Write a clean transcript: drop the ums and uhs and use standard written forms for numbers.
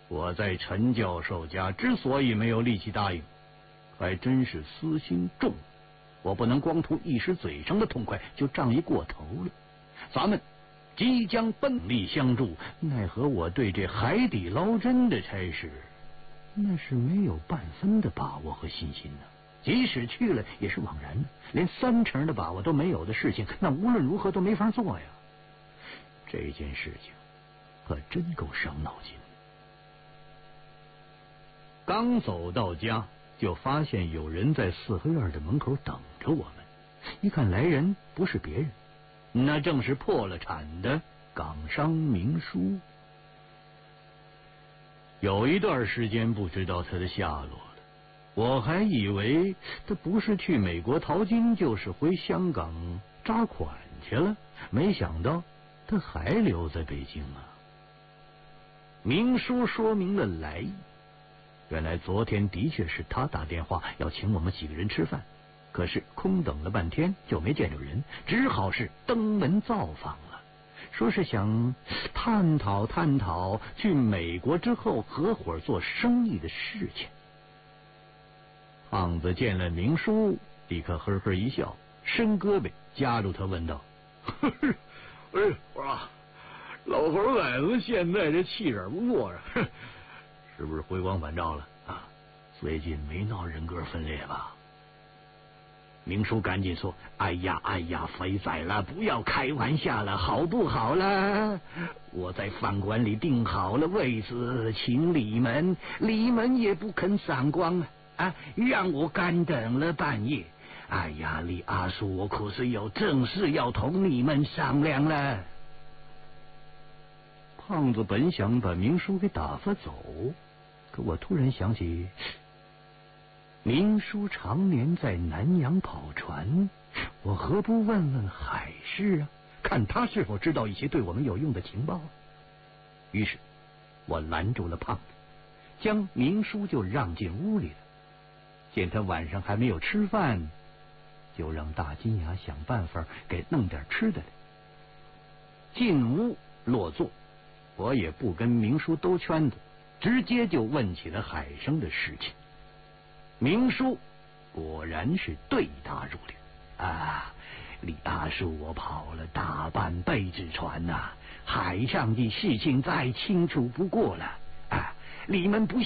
我在陈教授家之所以没有立即答应，还真是私心重。我不能光图一时嘴上的痛快就仗义过头了。咱们即将奔力相助，奈何我对这海底捞针的差事，那是没有半分的把握和信心呢。即使去了，也是枉然的。连30%的把握都没有的事情，那无论如何都没法做呀。这件事情可真够伤脑筋。刚走到家，就发现有人在四合院的门口等着我们。一看来人不是别人，那正是破了产的港商明叔。有一段时间不知道他的下落了，我还以为他不是去美国淘金，就是回香港扎款去了，没想到他还留在北京啊。明叔说明了来意，原来昨天的确是他打电话要请我们几个人吃饭，可是空等了半天就没见着人，只好是登门造访了，说是想探讨去美国之后合伙做生意的事情。胖子见了明叔，立刻呵呵一笑，伸胳膊夹住他问道： 哎，我说老头崽子现在这气势不错啊，是不是回光返照了啊？最近没闹人格分裂吧？ 明叔赶紧说：哎呀，肥仔了，不要开玩笑了，好不好了？我在饭馆里订好了位子，请李门，李门也不肯赏光啊，让我干等了半夜。哎呀，李阿叔，我可是有正事要同你们商量了。胖子本想把明叔给打发走，可我突然想起明叔常年在南洋跑船，我何不问问海事啊，看他是否知道一些对我们有用的情报。于是我拦住了胖子，将明叔就让进屋里了。见他晚上还没有吃饭，就让大金牙想办法给弄点吃的来。进屋落座，我也不跟明叔兜圈子，直接就问起了海生的事情。明叔果然是对答如流啊，李阿叔，我跑了大半辈子船呐，海上的事情再清楚不过了啊，你们不